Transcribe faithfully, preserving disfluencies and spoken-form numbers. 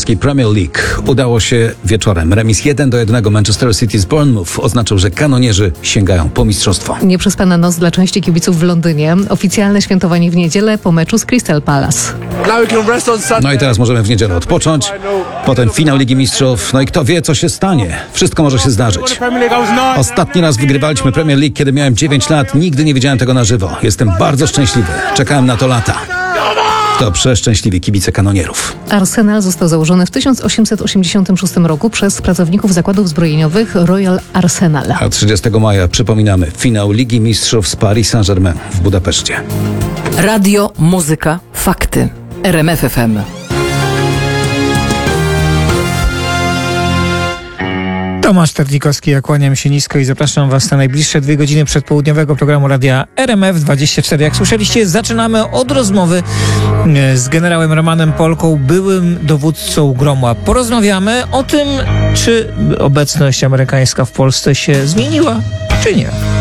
angielskiej Premier League udało się wieczorem. Remis jeden do jednego Manchester City z Bournemouth oznaczał, że kanonierzy sięgają po mistrzostwo. Nieprzespana noc dla części kibiców w Londynie. Oficjalne świętowanie w niedzielę po meczu z Crystal Palace. No i teraz możemy w niedzielę odpocząć. Potem finał Ligi Mistrzów. No i kto wie, co się stanie. Wszystko może się zdarzyć. Ostatni raz wygrywaliśmy Premier League, kiedy miałem dziewięć lat. Nigdy nie widziałem tego na żywo. Jestem bardzo szczęśliwy. Czekałem na to lata. To przeszczęśliwi kibice kanonierów. Arsenal został założony w tysiąc osiemset osiemdziesiątym szóstym roku przez pracowników zakładów zbrojeniowych Royal Arsenal. A trzydziestego maja przypominamy finał Ligi Mistrzów z Paris Saint-Germain w Budapeszcie. Radio, muzyka, fakty. R M F F M. Tomasz Terlikowski, ja kłaniam się nisko i zapraszam Was na najbliższe dwie godziny przedpołudniowego programu radia R M F dwadzieścia cztery. Jak słyszeliście, zaczynamy od rozmowy z generałem Romanem Polką, byłym dowódcą Gromła. Porozmawiamy o tym, czy obecność amerykańska w Polsce się zmieniła, czy nie.